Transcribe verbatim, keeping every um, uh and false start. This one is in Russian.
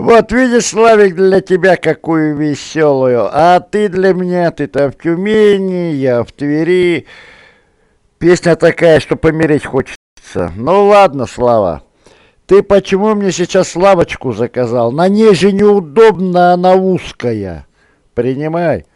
Вот видишь, Славик, для тебя какую веселую, а ты для меня, ты-то в Тюмени, я в Твери. Песня такая, что помереть хочется. Ну ладно, Слава, ты почему мне сейчас Славочку заказал? На ней же неудобно, она узкая. Принимай.